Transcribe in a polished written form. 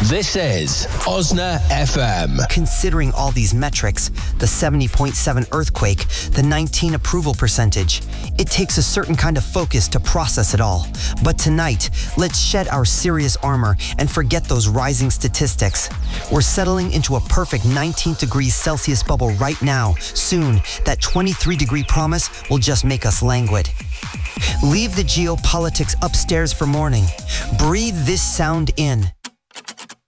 This is Osna FM. Considering all these metrics, the 70.7 earthquake, the 19 approval percentage, it takes a certain kind of focus to process it all. But tonight, let's shed our serious armor and forget those rising statistics. We're settling into a perfect 19 degrees Celsius bubble right now. Soon, that 23-degree promise will just make us languid. Leave the geopolitics upstairs for morning. Breathe this sound in.